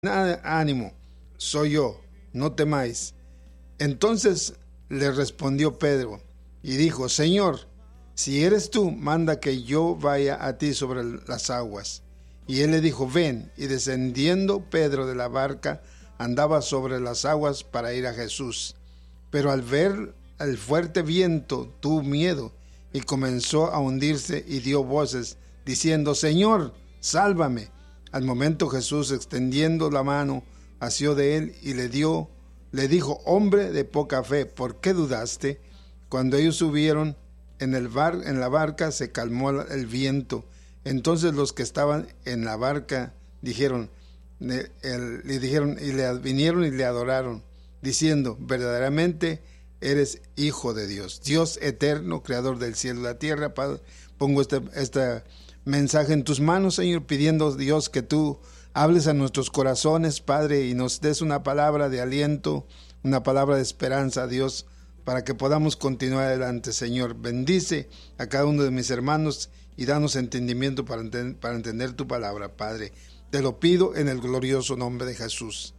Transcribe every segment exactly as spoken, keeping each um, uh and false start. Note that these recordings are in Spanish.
ánimo, soy yo, no temáis. Entonces le respondió Pedro y dijo: Señor, si eres tú, manda que yo vaya a ti sobre las aguas. Y él le dijo: ven. Y descendiendo Pedro de la barca, andaba sobre las aguas para ir a Jesús. Pero al ver el fuerte viento, tuvo miedo y comenzó a hundirse y dio voces, diciendo: Señor, sálvame. Al momento Jesús, extendiendo la mano, asió de él y le dio, le dijo: hombre de poca fe, ¿por qué dudaste? Cuando ellos subieron en el bar, en la barca, se calmó el viento. Entonces los que estaban en la barca dijeron, le, el, le dijeron y le vinieron y le adoraron, diciendo: verdaderamente eres hijo de Dios, Dios eterno, creador del cielo y la tierra. Padre, pongo este, este mensaje en tus manos, Señor, pidiendo, Dios, que tú hables a nuestros corazones, Padre, y nos des una palabra de aliento, una palabra de esperanza, Dios, para que podamos continuar adelante, Señor. Bendice a cada uno de mis hermanos y danos entendimiento para, enten- para entender tu palabra, Padre. Te lo pido en el glorioso nombre de Jesús.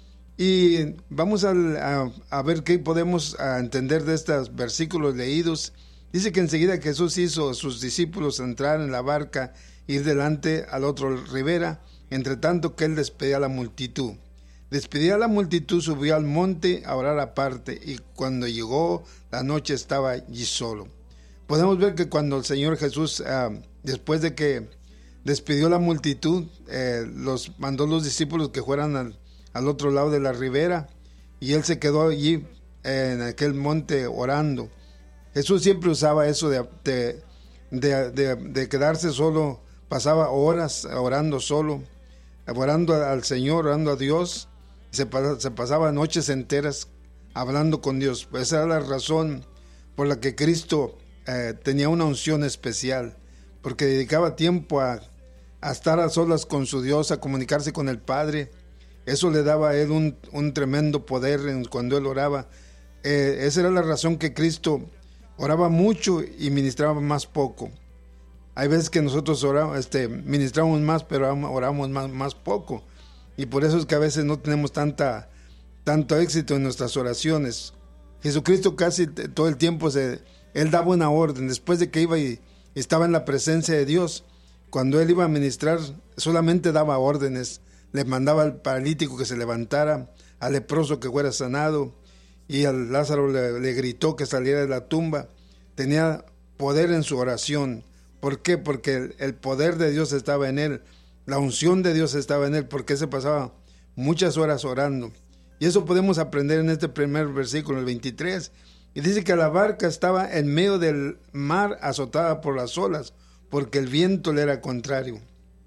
Y vamos a, a, a ver qué podemos a entender de estos versículos leídos. Dice que enseguida Jesús hizo a sus discípulos entrar en la barca, ir delante al otro ribera, entre tanto que él despedía a la multitud. Despedía a la multitud, subió al monte a orar aparte, y cuando llegó la noche estaba allí solo. Podemos ver que cuando el Señor Jesús, eh, después de que despidió a la multitud, eh, los mandó los discípulos que fueran al, al otro lado de la ribera, y él se quedó allí eh, en aquel monte orando. Jesús siempre usaba eso de, de, de, de, de quedarse solo, pasaba horas orando solo, orando al Señor, orando a Dios, se, se pasaba noches enteras hablando con Dios. Esa era la razón por la que Cristo eh, tenía una unción especial, porque dedicaba tiempo a, a estar a solas con su Dios, a comunicarse con el Padre. Eso le daba a él un, un tremendo poder en, cuando él oraba. Eh, esa era la razón que Cristo oraba mucho y ministraba más poco. Hay veces que nosotros oramos, este, ministramos más, pero oramos más, más poco. Y por eso es que a veces no tenemos tanta, tanto éxito en nuestras oraciones. Jesucristo casi todo el tiempo, se, él daba una orden. Después de que iba y estaba en la presencia de Dios, cuando él iba a ministrar, solamente daba órdenes. Le mandaba al paralítico que se levantara, al leproso que fuera sanado, y al Lázaro le, le gritó que saliera de la tumba. Tenía poder en su oración. ¿Por qué? Porque el, el poder de Dios estaba en él, la unción de Dios estaba en él, porque se pasaba muchas horas orando. Y eso podemos aprender en este primer versículo, el veintitrés. Y dice que la barca estaba en medio del mar, azotada por las olas, porque el viento le era contrario.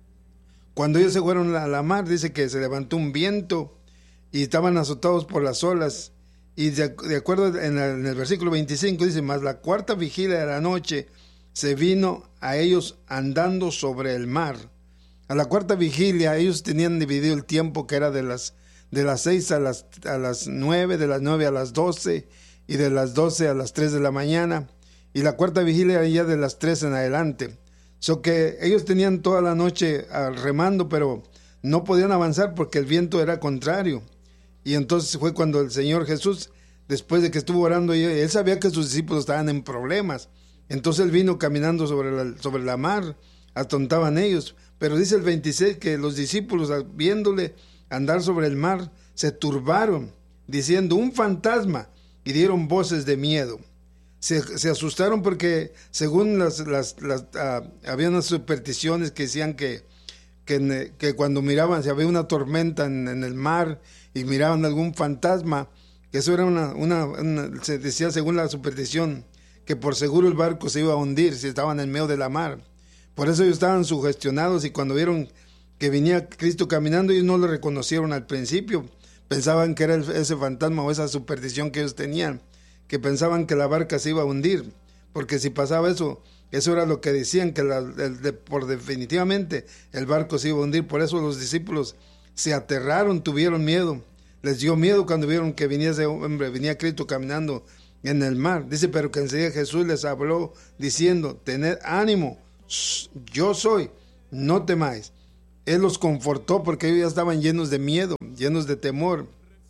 Cuando ellos se fueron a la mar, dice que se levantó un viento y estaban azotados por las olas. Y de, de acuerdo en el, en el versículo veinticinco dice: mas la cuarta vigilia de la noche se vino a ellos andando sobre el mar. A la cuarta vigilia ellos tenían dividido el tiempo, que era de las, de las seis a las, a las nueve, de las nueve a las doce y de las doce a las tres de la mañana. Y la cuarta vigilia era ya de las tres en adelante. So que ellos tenían toda la noche uh, remando, pero no podían avanzar porque el viento era contrario. Y entonces fue cuando el Señor Jesús, después de que estuvo orando, él sabía que sus discípulos estaban en problemas. Entonces él vino caminando sobre la, sobre la mar, atontaban ellos. Pero dice el veintiséis que los discípulos, viéndole andar sobre el mar, se turbaron, diciendo: un fantasma, y dieron voces de miedo. Se, se asustaron porque según las, las, las uh, había unas supersticiones que decían que, que, que cuando miraban, si había una tormenta en, en el mar y miraban algún fantasma, que eso era una, una, una, se decía según la superstición, que por seguro el barco se iba a hundir si estaban en medio de la mar. Por eso ellos estaban sugestionados, y cuando vieron que venía Cristo caminando, ellos no lo reconocieron al principio. Pensaban que era el, ese fantasma o esa superstición que ellos tenían, que pensaban que la barca se iba a hundir, porque si pasaba eso, eso era lo que decían, que la, el, de, por definitivamente el barco se iba a hundir. Por eso los discípulos se aterraron, tuvieron miedo. Les dio miedo cuando vieron que venía ese hombre, venía Cristo caminando en el mar. Dice, pero que enseguida Jesús les habló diciendo: tened ánimo, yo soy, no temáis. Él los confortó porque ellos ya estaban llenos de miedo, llenos de temor,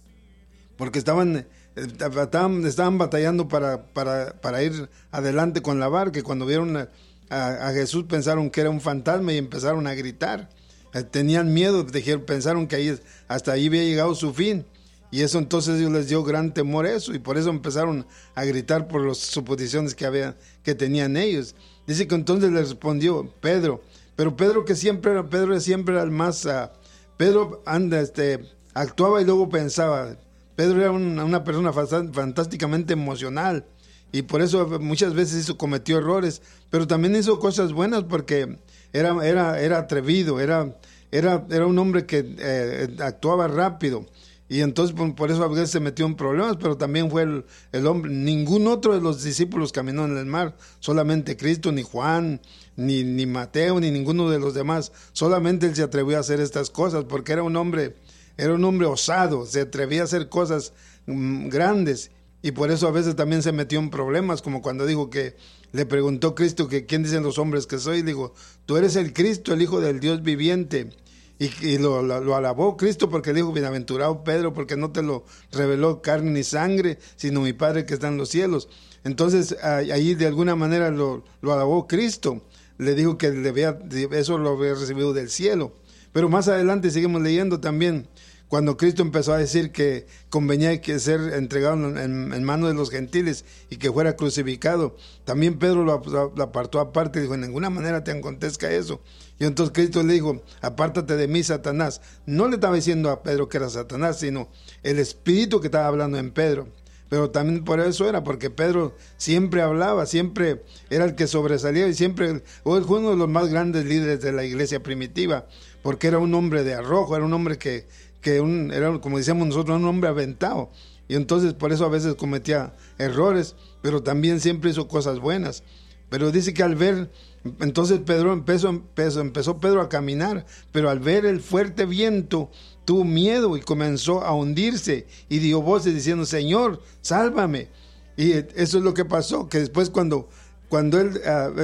porque estaban, estaban, estaban batallando para, para, para ir adelante con la barca, y cuando vieron a, a, a Jesús pensaron que era un fantasma y empezaron a gritar. Tenían miedo, dijeron, pensaron que ahí, hasta ahí había llegado su fin, y eso entonces Dios les dio gran temor eso, y por eso empezaron a gritar por las suposiciones que, había, que tenían ellos. Dice que entonces les respondió Pedro, pero Pedro que siempre era, Pedro siempre era el más, uh, Pedro anda, este, actuaba y luego pensaba. Pedro era una, una persona fantásticamente emocional, y por eso muchas veces hizo, cometió errores, pero también hizo cosas buenas porque era, era, era atrevido, era, era, era un hombre que eh, actuaba rápido, y entonces por, por eso a veces se metió en problemas, pero también fue el, el hombre. Ningún otro de los discípulos caminó en el mar, solamente Cristo, ni Juan, ni, ni Mateo, ni ninguno de los demás, solamente él se atrevió a hacer estas cosas porque era un hombre, era un hombre osado, se atrevía a hacer cosas mmm, grandes, y por eso a veces también se metió en problemas, como cuando dijo que le preguntó Cristo que quién dicen los hombres que soy. Digo, tú eres el Cristo, el Hijo del Dios viviente. Y, y lo, lo, lo alabó Cristo porque le dijo, bienaventurado Pedro, porque no te lo reveló carne ni sangre, sino mi Padre que está en los cielos. Entonces ahí de alguna manera lo, lo alabó Cristo, le dijo que le había, eso lo había recibido del cielo. Pero más adelante seguimos leyendo también, cuando Cristo empezó a decir que convenía que ser entregado en, en manos de los gentiles y que fuera crucificado, también Pedro lo, lo apartó aparte y dijo, en ninguna manera te acontezca eso. Y entonces Cristo le dijo, apártate de mí, Satanás. No le estaba diciendo a Pedro que era Satanás, sino el espíritu que estaba hablando en Pedro. Pero también por eso era, porque Pedro siempre hablaba, siempre era el que sobresalía, y siempre fue uno de los más grandes líderes de la iglesia primitiva, porque era un hombre de arrojo, era un hombre que que un, era, como decíamos nosotros, un hombre aventado, y entonces por eso a veces cometía errores, pero también siempre hizo cosas buenas. Pero dice que al ver, entonces Pedro empezó, empezó, empezó Pedro a caminar, pero al ver el fuerte viento tuvo miedo y comenzó a hundirse, y dio voces diciendo, Señor, sálvame. Y eso es lo que pasó, que después cuando, cuando él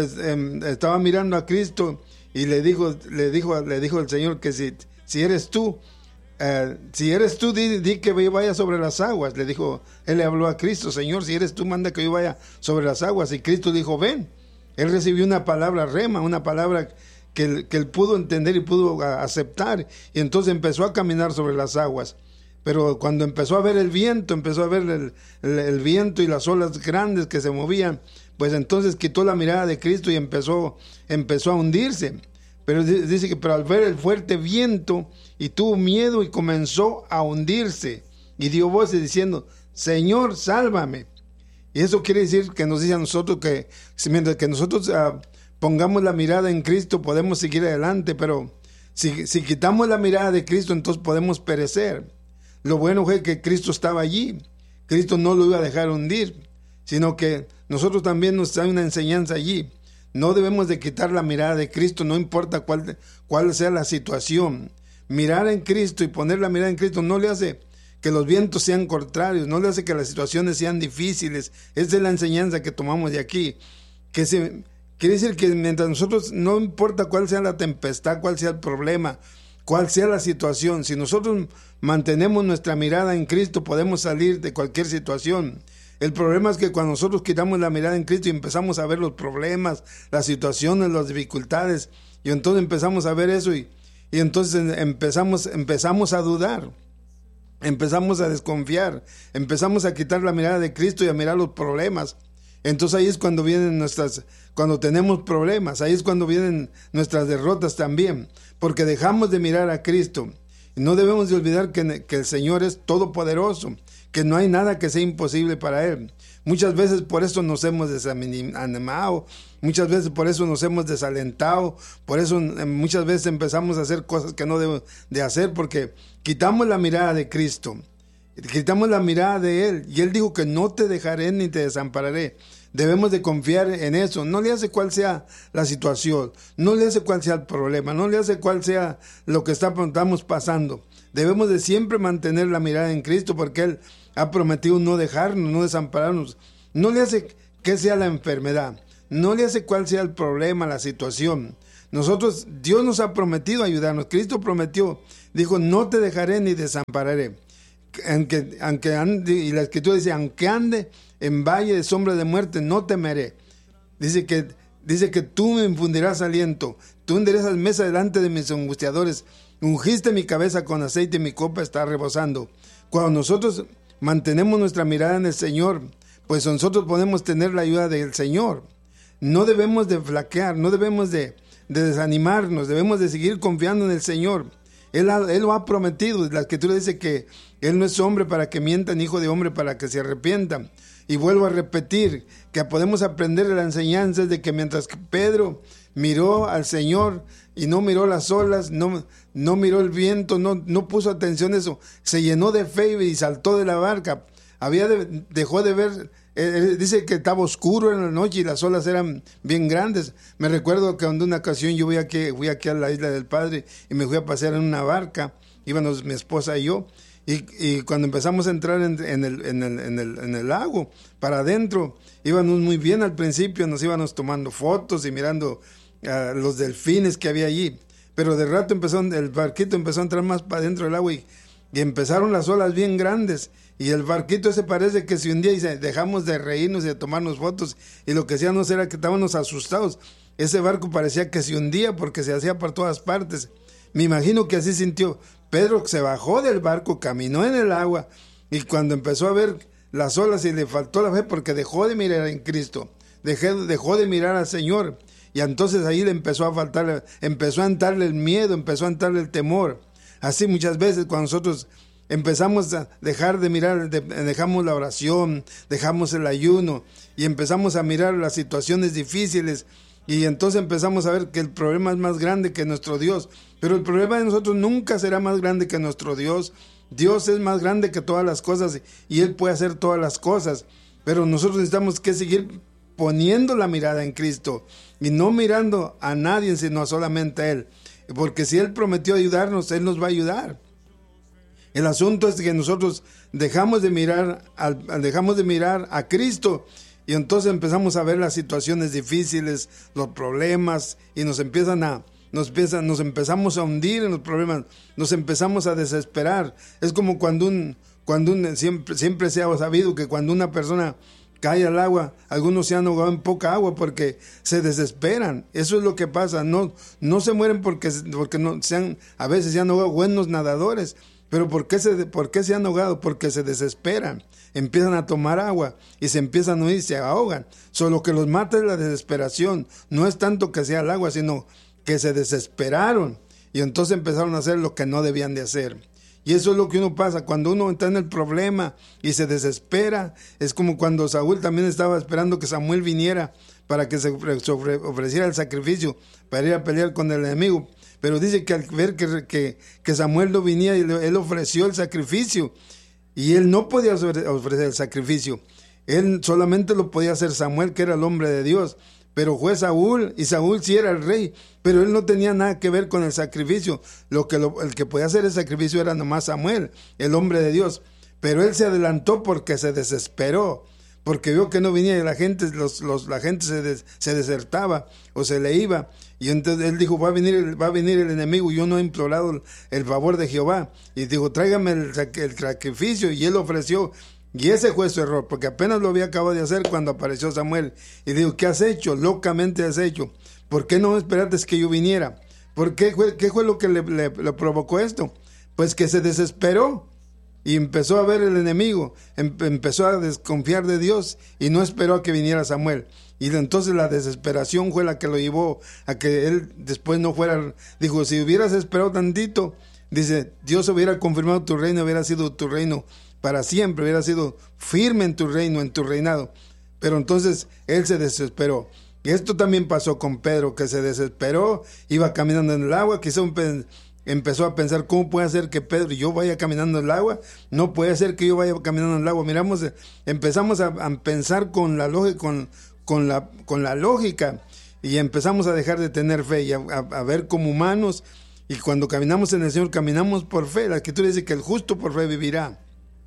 uh, estaba mirando a Cristo y le dijo, le dijo, le dijo el Señor que si, si eres tú, Uh, si eres tú, di, di que yo vaya sobre las aguas. Le dijo, él le habló a Cristo, Señor, si eres tú, manda que yo vaya sobre las aguas. Y Cristo dijo, ven. Él recibió una palabra rema, una palabra que, que él pudo entender y pudo aceptar, y entonces empezó a caminar sobre las aguas. Pero cuando empezó a ver el viento, empezó a ver el, el, el viento y las olas grandes que se movían, pues entonces quitó la mirada de Cristo y empezó, empezó a hundirse. Pero dice que pero al ver el fuerte viento, y tuvo miedo y comenzó a hundirse, y dio voces diciendo, Señor, sálvame. Y eso quiere decir que nos dice a nosotros que mientras que nosotros uh, pongamos la mirada en Cristo, podemos seguir adelante, pero si, si quitamos la mirada de Cristo, entonces podemos perecer. Lo bueno fue que Cristo estaba allí, Cristo no lo iba a dejar hundir, sino que nosotros también nos da una enseñanza allí. No debemos de quitar la mirada de Cristo, no importa cuál, cuál sea la situación. Mirar en Cristo y poner la mirada en Cristo no le hace que los vientos sean contrarios, no le hace que las situaciones sean difíciles. Esa es la enseñanza que tomamos de aquí. Que se, quiere decir que mientras nosotros, no importa cuál sea la tempestad, cuál sea el problema, cuál sea la situación, si nosotros mantenemos nuestra mirada en Cristo, podemos salir de cualquier situación. El problema es que cuando nosotros quitamos la mirada en Cristo y empezamos a ver los problemas, las situaciones, las dificultades, y entonces empezamos a ver eso y, y entonces empezamos, empezamos a dudar, empezamos a desconfiar, empezamos a quitar la mirada de Cristo y a mirar los problemas. Entonces ahí es cuando vienen nuestras, cuando tenemos problemas, ahí es cuando vienen nuestras derrotas también, porque dejamos de mirar a Cristo. Y no debemos de olvidar que, que el Señor es todopoderoso, que no hay nada que sea imposible para Él. Muchas veces por eso nos hemos desanimado, muchas veces por eso nos hemos desalentado, por eso muchas veces empezamos a hacer cosas que no debemos de hacer, porque quitamos la mirada de Cristo, quitamos la mirada de Él, y Él dijo que no te dejaré ni te desampararé. Debemos de confiar en eso, no le hace cuál sea la situación, no le hace cuál sea el problema, no le hace cuál sea lo que estamos pasando. Debemos de siempre mantener la mirada en Cristo, porque Él ha prometido no dejarnos, no desampararnos. No le hace que sea la enfermedad, no le hace cuál sea el problema, la situación. Nosotros, Dios nos ha prometido ayudarnos. Cristo prometió, dijo, no te dejaré ni desampararé. Aunque, aunque ande, y la Escritura dice, aunque ande en valle de sombra de muerte, no temeré. Dice que, dice que tú me infundirás aliento, tú enderezas mesa delante de mis angustiadores, ungiste mi cabeza con aceite y mi copa está rebosando. Cuando nosotros mantenemos nuestra mirada en el Señor, pues nosotros podemos tener la ayuda del Señor. No debemos de flaquear, no debemos de, de desanimarnos, debemos de seguir confiando en el Señor. Él, él lo ha prometido. La Escritura dice que Él no es hombre para que mienta, ni hijo de hombre para que se arrepienta. Y vuelvo a repetir que podemos aprender de la enseñanza de que mientras que Pedro miró al Señor y no miró las olas, no, no miró el viento, no, no puso atención a eso, se llenó de fe y saltó de la barca. Había de, dejó de ver, eh, dice que estaba oscuro en la noche y las olas eran bien grandes. Me recuerdo que en una ocasión yo fui aquí, fui aquí a la Isla del Padre y me fui a pasear en una barca, íbamos mi esposa y yo. Y, y cuando empezamos a entrar en, en, el, en, el, en, el, en el lago, para adentro, íbamos muy bien al principio, nos íbamos tomando fotos y mirando uh, los delfines que había allí. Pero de rato empezó, el barquito empezó a entrar más para adentro del agua y, y empezaron las olas bien grandes. Y el barquito ese parece que se hundía y se, dejamos de reírnos y de tomarnos fotos. Y lo que hacíamos era que estábamos asustados. Ese barco parecía que se hundía porque se hacía por todas partes. Me imagino que así sintió. Pedro se bajó del barco, caminó en el agua y cuando empezó a ver las olas y le faltó la fe porque dejó de mirar en Cristo, dejó, dejó de mirar al Señor y entonces ahí le empezó a faltar, empezó a entrarle el miedo, empezó a entrarle el temor. Así muchas veces cuando nosotros empezamos a dejar de mirar, de, dejamos la oración, dejamos el ayuno y empezamos a mirar las situaciones difíciles. Y entonces empezamos a ver que el problema es más grande que nuestro Dios. Pero el problema de nosotros nunca será más grande que nuestro Dios. Dios es más grande que todas las cosas y Él puede hacer todas las cosas. Pero nosotros necesitamos que seguir poniendo la mirada en Cristo y no mirando a nadie sino solamente a Él. Porque si Él prometió ayudarnos, Él nos va a ayudar. El asunto es que nosotros dejamos de mirar, al, dejamos de mirar a Cristo. Y entonces empezamos a ver las situaciones difíciles, los problemas, y nos empiezan a, nos empiezan, nos empezamos a hundir en los problemas, nos empezamos a desesperar. Es como cuando un, cuando un, siempre, siempre se ha sabido que cuando una persona cae al agua, algunos se han ahogado en poca agua porque se desesperan. Eso es lo que pasa. No, no se mueren porque, porque no sean, a veces se han ahogado buenos nadadores. Pero ¿por qué, se, ¿por qué se han ahogado? Porque se desesperan, empiezan a tomar agua y se empiezan a huir y se ahogan. Solo que los mata es la desesperación, no es tanto que sea el agua, sino que se desesperaron y entonces empezaron a hacer lo que no debían de hacer. Y eso es lo que uno pasa, cuando uno está en el problema y se desespera, es como cuando Saúl también estaba esperando que Samuel viniera para que se ofreciera el sacrificio, para ir a pelear con el enemigo. Pero dice que al ver que, que, que Samuel no venía, él ofreció el sacrificio. Y él no podía ofrecer el sacrificio. Él solamente lo podía hacer Samuel, que era el hombre de Dios. Pero fue Saúl, y Saúl sí era el rey. Pero él no tenía nada que ver con el sacrificio. Lo que lo, el que podía hacer el sacrificio era nomás Samuel, el hombre de Dios. Pero él se adelantó porque se desesperó. Porque vio que no venía y la gente, los, los, la gente se, des, se desertaba o se le iba. Y entonces él dijo, va a venir, va a venir el enemigo. Yo no he implorado el, el favor de Jehová. Y dijo, tráigame el, el sacrificio. Y él ofreció. Y ese fue su error, porque apenas lo había acabado de hacer cuando apareció Samuel. Y dijo, ¿qué has hecho? Locamente has hecho. ¿Por qué no esperaste que yo viniera? ¿Por qué? ¿Qué fue lo que le, le, le provocó esto? Pues que se desesperó. Y empezó a ver el enemigo, em, empezó a desconfiar de Dios y no esperó a que viniera Samuel. Y entonces la desesperación fue la que lo llevó a que él después no fuera. Dijo, si hubieras esperado tantito, dice, Dios hubiera confirmado tu reino, hubiera sido tu reino para siempre, hubiera sido firme en tu reino, en tu reinado. Pero entonces él se desesperó. Y esto también pasó con Pedro, que se desesperó, iba caminando en el agua, quizá un empezó a pensar, ¿cómo puede ser que Pedro y yo vaya caminando en el agua? No puede ser que yo vaya caminando en el agua. Miramos, empezamos a, a pensar con la lógica, con, con, la, con la lógica, y empezamos a dejar de tener fe y a, a, a ver como humanos. Y cuando caminamos en el Señor, caminamos por fe. La Escritura dice que el justo por fe vivirá.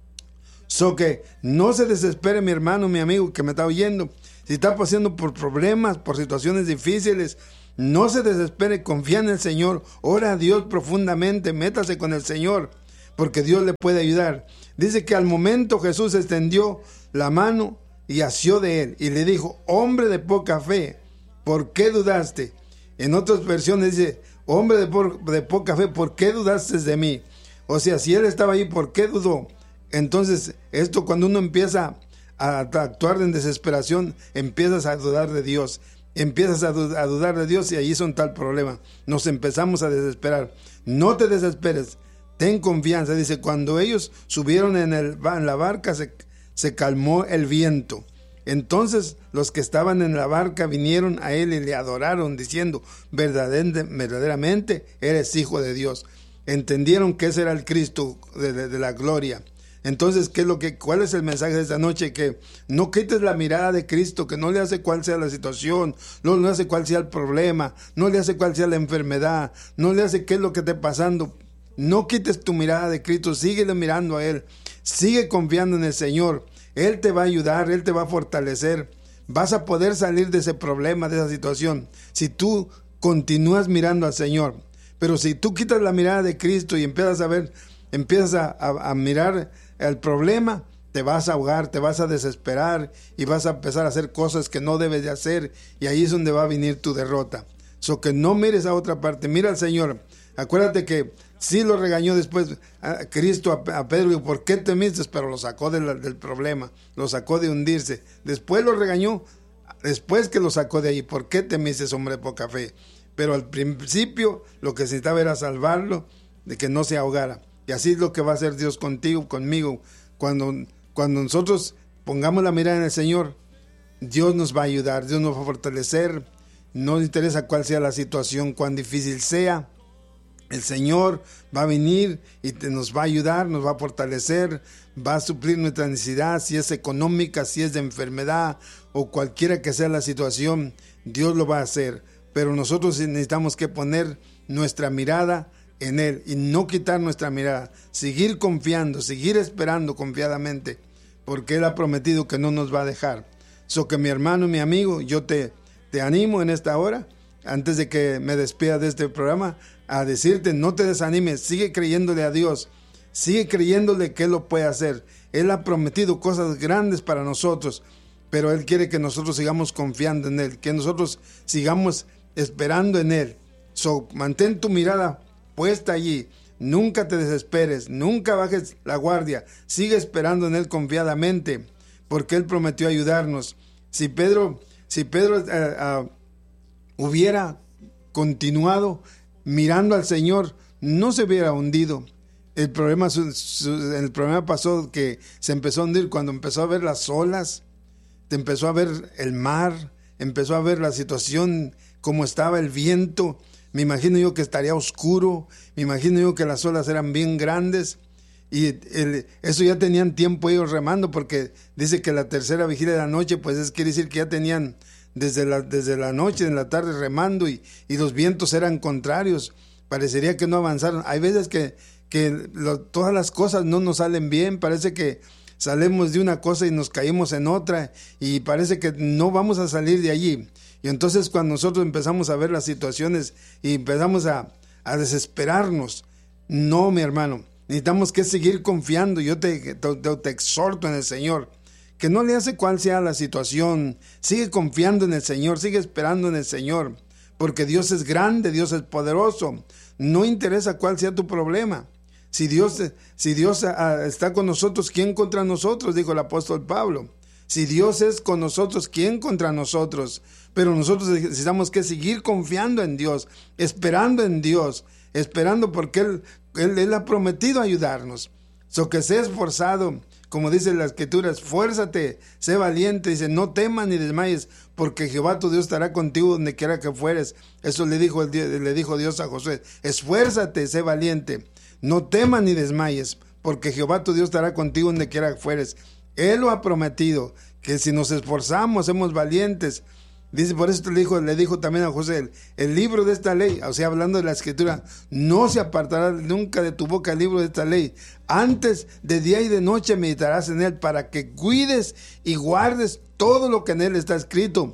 So que no se desespere mi hermano, mi amigo que me está oyendo. Si está pasando por problemas, por situaciones difíciles, No se desespere, confía en el Señor, ora a Dios profundamente, métase con el Señor, porque Dios le puede ayudar. Dice que al momento Jesús extendió la mano y asió de él y le dijo: hombre de poca fe, ¿por qué dudaste? En otras versiones dice: hombre de, por, de poca fe, ¿por qué dudaste de mí? O sea, si él estaba ahí, ¿por qué dudó? Entonces, esto cuando uno empieza a actuar en desesperación, empiezas a dudar de Dios. Empiezas a, dud- a dudar de Dios y ahí son tal problema. Nos empezamos a desesperar. No te desesperes, ten confianza. Dice, cuando ellos subieron en, el, en la barca, se, se calmó el viento. Entonces los que estaban en la barca vinieron a él y le adoraron, diciendo: verdaderamente eres hijo de Dios. Entendieron que ese era el Cristo de, de, de la gloria. Entonces, ¿qué es lo que, ¿cuál es el mensaje de esta noche? Que no quites la mirada de Cristo, que no le hace cuál sea la situación, no le hace cuál sea el problema, no le hace cuál sea la enfermedad, no le hace qué es lo que esté pasando. No quites tu mirada de Cristo, síguele mirando a Él, sigue confiando en el Señor. Él te va a ayudar, Él te va a fortalecer. Vas a poder salir de ese problema, de esa situación, si tú continúas mirando al Señor. Pero si tú quitas la mirada de Cristo y empiezas a ver, empiezas a, a, a mirar el problema, te vas a ahogar, te vas a desesperar y vas a empezar a hacer cosas que no debes de hacer, y ahí es donde va a venir tu derrota. So que no mires a otra parte, mira al Señor. Acuérdate que sí lo regañó después a Cristo a, a Pedro, y ¿por qué temiste? Pero lo sacó de la, del problema, lo sacó de hundirse. Después lo regañó, después que lo sacó de ahí. ¿Por qué temiste, hombre de poca fe? Pero al principio lo que necesitaba era salvarlo, de que no se ahogara. Y así es lo que va a hacer Dios contigo, conmigo. Cuando, cuando nosotros pongamos la mirada en el Señor, Dios nos va a ayudar, Dios nos va a fortalecer. No nos interesa cuál sea la situación, cuán difícil sea. El Señor va a venir y te, nos va a ayudar, nos va a fortalecer, va a suplir nuestra necesidad, si es económica, si es de enfermedad o cualquiera que sea la situación, Dios lo va a hacer. Pero nosotros necesitamos que poner nuestra mirada en Él y no quitar nuestra mirada, seguir confiando, seguir esperando confiadamente, porque Él ha prometido que no nos va a dejar. So que mi hermano, mi amigo, yo te, te animo en esta hora, antes de que me despida de este programa, a decirte: no te desanimes, sigue creyéndole a Dios, sigue creyéndole que Él lo puede hacer. Él ha prometido cosas grandes para nosotros, pero Él quiere que nosotros sigamos confiando en Él, que nosotros sigamos esperando en Él. So, mantén tu mirada puesta allí, nunca te desesperes, nunca bajes la guardia, sigue esperando en Él confiadamente, porque Él prometió ayudarnos. Si Pedro, si Pedro uh, uh, hubiera continuado mirando al Señor, no se hubiera hundido. El problema, su, su, el problema pasó que se empezó a hundir cuando empezó a ver las olas, empezó a ver el mar, empezó a ver la situación, cómo estaba el viento. Me imagino yo que estaría oscuro, me imagino yo que las olas eran bien grandes, y el, eso ya tenían tiempo ellos remando, porque dice que la tercera vigilia de la noche, pues es quiere decir que ya tenían desde la, desde la noche, en la tarde remando, y, y los vientos eran contrarios, parecería que no avanzaron. Hay veces que, que lo, todas las cosas no nos salen bien, parece que salimos de una cosa y nos caímos en otra, y parece que no vamos a salir de allí. Y entonces cuando nosotros empezamos a ver las situaciones y empezamos a, a desesperarnos, no, mi hermano, necesitamos que seguir confiando. Yo te, te, te exhorto en el Señor, que no le hace cuál sea la situación, sigue confiando en el Señor, sigue esperando en el Señor, porque Dios es grande, Dios es poderoso. No interesa cuál sea tu problema. Si Dios, si Dios está con nosotros, ¿quién contra nosotros? Dijo el apóstol Pablo. Si Dios es con nosotros, ¿quién contra nosotros? Pero nosotros necesitamos que seguir confiando en Dios, esperando en Dios, esperando porque Él, Él, Él ha prometido ayudarnos. So que sé esforzado, como dice la Escritura, esfuérzate, sé valiente, dice, no temas ni desmayes, porque Jehová tu Dios estará contigo donde quiera que fueres. Eso le dijo, le dijo Dios a Josué, esfuérzate, sé valiente, no temas ni desmayes, porque Jehová tu Dios estará contigo donde quiera que fueres. Él lo ha prometido, que si nos esforzamos, somos valientes. Dice, por eso le dijo, le dijo también a José, el, el libro de esta ley, o sea, hablando de la Escritura, no se apartará nunca de tu boca el libro de esta ley. Antes de día y de noche meditarás en él, para que cuides y guardes todo lo que en él está escrito,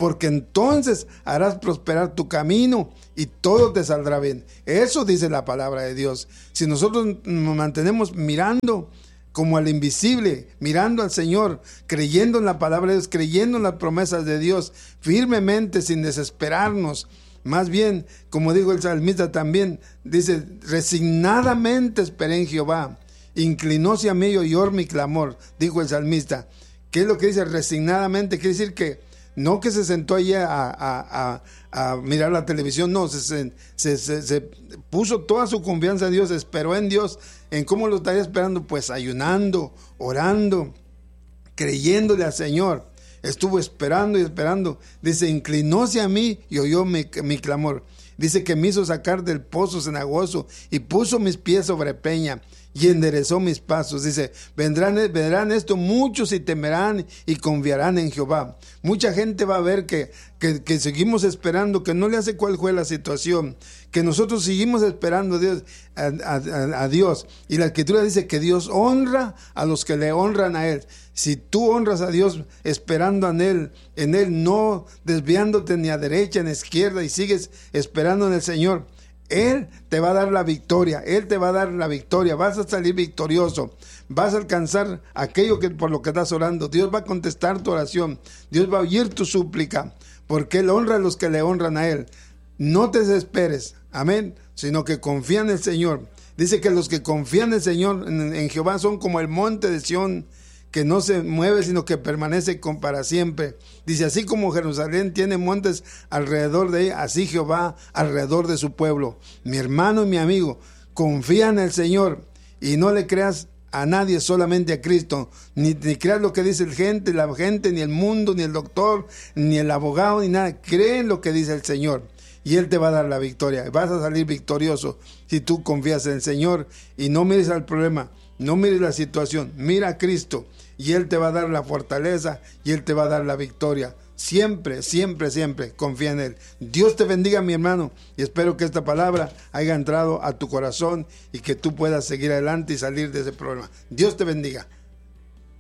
porque entonces harás prosperar tu camino y todo te saldrá bien. Eso dice la palabra de Dios. Si nosotros nos mantenemos mirando como al invisible, mirando al Señor, creyendo en la palabra de Dios, creyendo en las promesas de Dios, firmemente, sin desesperarnos, más bien, como dijo el salmista también, dice, resignadamente esperé en Jehová, inclinóse a mí y oyó mi clamor, dijo el salmista. ¿Qué es lo que dice resignadamente? Quiere decir que no que se sentó allí a, a, a, a mirar la televisión, no, se, se, se, se puso toda su confianza en Dios, esperó en Dios. ¿En cómo lo estaría esperando? Pues ayunando, orando, creyéndole al Señor. Estuvo esperando y esperando. Dice, inclinóse a mí y oyó mi, mi clamor. Dice que me hizo sacar del pozo cenagoso y puso mis pies sobre peña y enderezó mis pasos. Dice, vendrán, vendrán esto muchos y temerán y confiarán en Jehová. Mucha gente va a ver que, que, que seguimos esperando, que no le hace cuál fue la situación, que nosotros seguimos esperando a Dios, a, a, a Dios. Y la Escritura dice que Dios honra a los que le honran a Él. Si tú honras a Dios esperando en Él, en Él, no desviándote ni a derecha ni a izquierda, y sigues esperando en el Señor, Él te va a dar la victoria, Él te va a dar la victoria, vas a salir victorioso, vas a alcanzar aquello que por lo que estás orando. Dios va a contestar tu oración, Dios va a oír tu súplica, porque Él honra a los que le honran a Él. No te desesperes, amén, sino que confía en el Señor. Dice que los que confían en el Señor, en, en Jehová, son como el monte de Sión, que no se mueve, sino que permanece con para siempre. Dice, así como Jerusalén tiene montes alrededor de ella, así Jehová alrededor de su pueblo. Mi hermano y mi amigo, confía en el Señor y no le creas a nadie, solamente a Cristo. Ni, ni creas lo que dice la gente, la gente, ni el mundo, ni el doctor, ni el abogado, ni nada. Cree en lo que dice el Señor y Él te va a dar la victoria. Vas a salir victorioso si tú confías en el Señor y no mires al problema, no mires la situación, mira a Cristo. Y Él te va a dar la fortaleza y Él te va a dar la victoria. Siempre, siempre, siempre confía en Él. Dios te bendiga, mi hermano, y espero que esta palabra haya entrado a tu corazón y que tú puedas seguir adelante y salir de ese problema. Dios te bendiga.